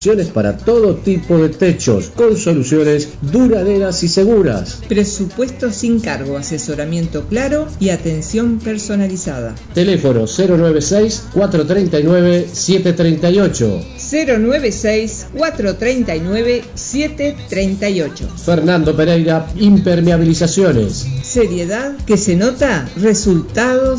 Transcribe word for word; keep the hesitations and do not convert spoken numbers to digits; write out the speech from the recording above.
Para todo tipo de techos, con soluciones duraderas y seguras. Presupuesto sin cargo, asesoramiento claro y atención personalizada. Teléfono cero noventa y seis, cuatrocientos treinta y nueve, setecientos treinta y ocho. cero noventa y seis, cuatrocientos treinta y nueve, setecientos treinta y ocho. Fernando Pereira, Impermeabilizaciones. Seriedad que se nota, resultados